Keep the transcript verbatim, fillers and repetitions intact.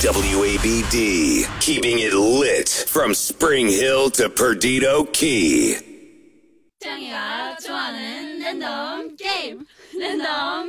W A B D, keeping it lit from Spring Hill to Perdido Key. 짱이가 좋아하는 랜덤 게임 랜덤